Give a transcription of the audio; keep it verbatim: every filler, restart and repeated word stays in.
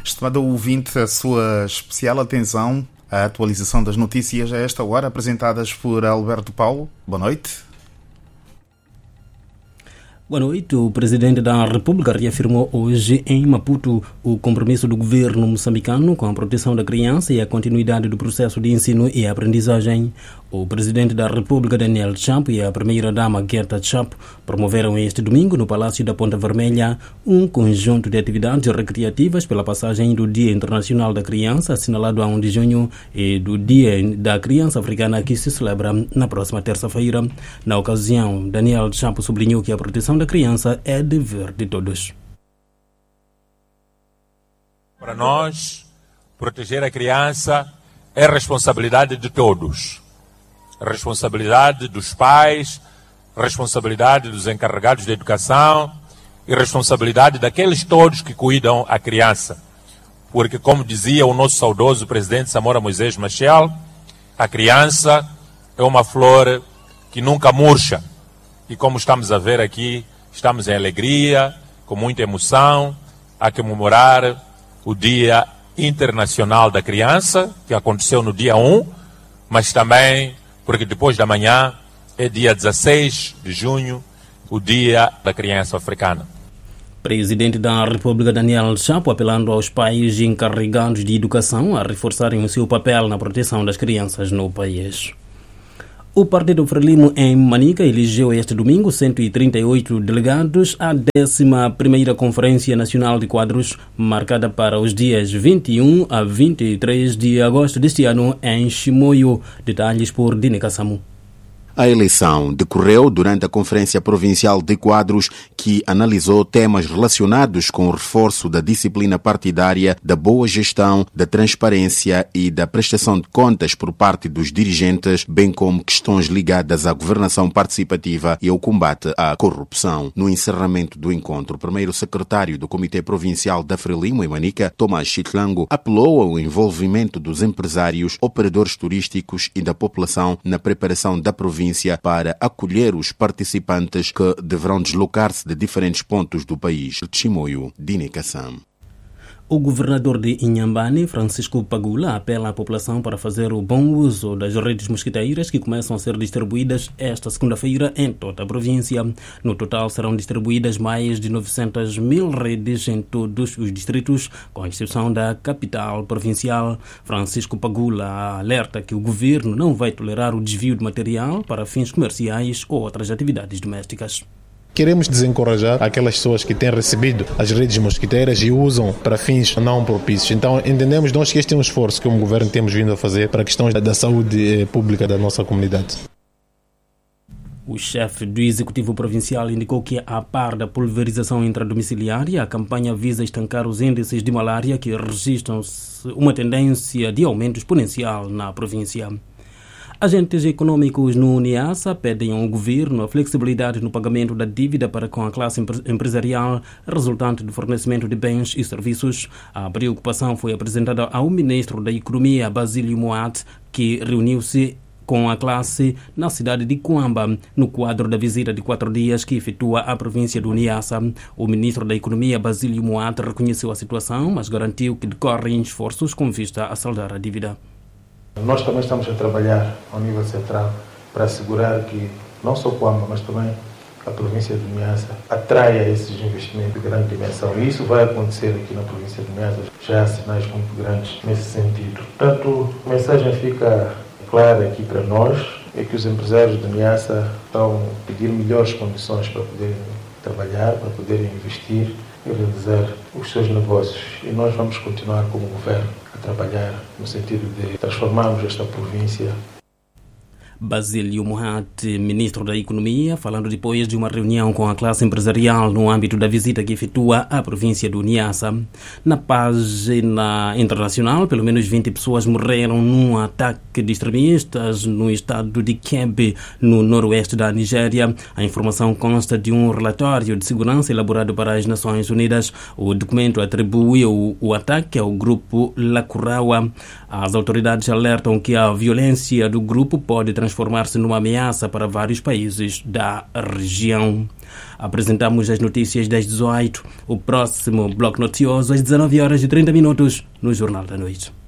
Estimado ouvinte, a sua especial atenção à atualização das notícias a esta hora, apresentadas por Alberto Paulo. Boa noite. Boa noite. O Presidente da República reafirmou hoje em Maputo o compromisso do governo moçambicano com a proteção da criança e a continuidade do processo de ensino e aprendizagem. O Presidente da República, Daniel Chapo, e a Primeira-Dama, Gerta Chapo, promoveram este domingo no Palácio da Ponta Vermelha um conjunto de atividades recreativas pela passagem do Dia Internacional da Criança, assinalado a primeiro de junho, e do Dia da Criança Africana, que se celebra na próxima terça-feira. Na ocasião, Daniel Chapo sublinhou que a proteção da criança é dever de todos. Para nós, proteger a criança é responsabilidade de todos. Responsabilidade dos pais, responsabilidade dos encarregados de educação e responsabilidade daqueles todos que cuidam a criança. Porque, como dizia o nosso saudoso presidente Samora Moisés Machel, a criança é uma flor que nunca murcha. E como estamos a ver aqui, estamos em alegria, com muita emoção, a comemorar o Dia Internacional da Criança, que aconteceu no dia um, mas também porque depois da manhã é dia dezesseis de junho, o Dia da Criança Africana. Presidente da República, Daniel Chapo, apelando aos pais encarregados de educação a reforçarem o seu papel na proteção das crianças no país. O Partido Frelimo em Manica elegeu este domingo cento e trinta e oito delegados à décima primeira Conferência Nacional de Quadros, marcada para os dias vinte e um a vinte e três de agosto deste ano em Chimoio. Detalhes por Dine Kassamu. A eleição decorreu durante a Conferência Provincial de Quadros, que analisou temas relacionados com o reforço da disciplina partidária, da boa gestão, da transparência e da prestação de contas por parte dos dirigentes, bem como questões ligadas à governação participativa e ao combate à corrupção. No encerramento do encontro, o primeiro secretário do Comitê Provincial da Frelimo em Manica, Tomás Chitlango, apelou ao envolvimento dos empresários, operadores turísticos e da população na preparação da província para acolher os participantes que deverão deslocar-se de diferentes pontos do país. Chimoio, Dine Kassam. O governador de Inhambane, Francisco Pagula, apela à população para fazer o bom uso das redes mosquiteiras que começam a ser distribuídas esta segunda-feira em toda a província. No total serão distribuídas mais de novecentas mil redes em todos os distritos, com exceção da capital provincial. Francisco Pagula alerta que o governo não vai tolerar o desvio de material para fins comerciais ou outras atividades domésticas. Queremos desencorajar aquelas pessoas que têm recebido as redes mosquiteiras e usam para fins não propícios. Então, entendemos nós que este é um esforço que o governo temos vindo a fazer para questões da saúde pública da nossa comunidade. O chefe do Executivo Provincial indicou que, a par da pulverização intradomiciliária, a campanha visa estancar os índices de malária que registram uma tendência de aumento exponencial na província. Agentes econômicos no Niassa pedem ao governo a flexibilidade no pagamento da dívida para com a classe empresarial resultante do fornecimento de bens e serviços. A preocupação foi apresentada ao ministro da Economia, Basílio Moat, que reuniu-se com a classe na cidade de Cuamba, no quadro da visita de quatro dias que efetua a província do Niassa. O ministro da Economia, Basílio Moat, reconheceu a situação, mas garantiu que decorrem esforços com vista a saldar a dívida. Nós também estamos a trabalhar ao nível central para assegurar que não só Cuamba, mas também a província do Niassa atraia esses investimentos de grande dimensão. E isso vai acontecer aqui na província do Niassa. Já há sinais muito grandes nesse sentido. Portanto, a mensagem fica clara aqui para nós, é que os empresários do Niassa estão a pedir melhores condições para poderem trabalhar, para poderem investir e realizar os seus negócios. E nós vamos continuar como governo a trabalhar no sentido de transformarmos esta província. Basílio Moat, ministro da Economia, falando depois de uma reunião com a classe empresarial no âmbito da visita que efetua à província do Niassa. Na página internacional, pelo menos vinte pessoas morreram num ataque de extremistas no estado de Kebbi, no noroeste da Nigéria. A informação consta de um relatório de segurança elaborado para as Nações Unidas. O documento atribuiu o ataque ao grupo Lakurawa. As autoridades alertam que a violência do grupo pode transformar transformar-se numa ameaça para vários países da região. Apresentamos as notícias das dezoito. O próximo bloco noticioso às dezenove horas e trinta minutos no Jornal da Noite.